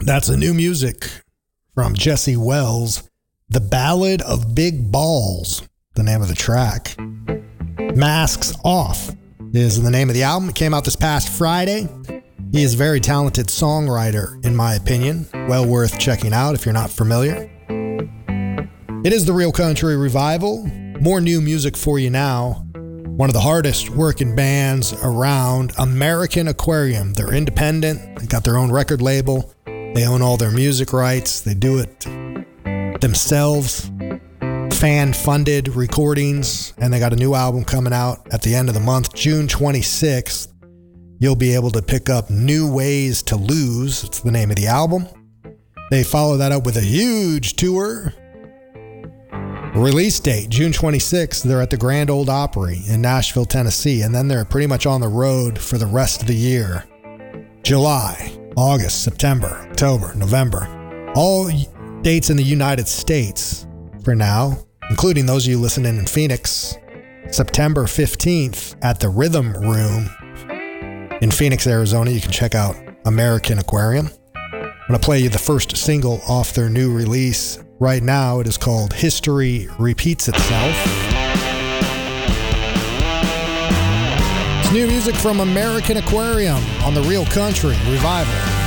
That's the new music from Jesse Wells. The Ballad of Big Balls, the name of the track. Masks Off is the name of the album. It came out this past Friday. He is a very talented songwriter, in my opinion. Well worth checking out if you're not familiar. It is the Real Country Revival. More new music for you now. One of the hardest working bands around, American Aquarium. They're independent. They got their own record label. They own all their music rights. They do it themselves. Fan-funded recordings. And they got a new album coming out at the end of the month, June 26th. You'll be able to pick up New Ways to Lose. It's the name of the album. They follow that up with a huge tour. Release date, June 26th. They're at the Grand Ole Opry in Nashville, Tennessee. And then they're pretty much on the road for the rest of the year. July, August, September, October, November. All dates in the United States for now, including those of you listening in Phoenix. September 15th at the Rhythm Room in Phoenix, Arizona. You can check out American Aquarium. I'm going to play you the first single off their new release. Right now, it is called History Repeats Itself. It's new music from American Aquarium on the Real Country Revival.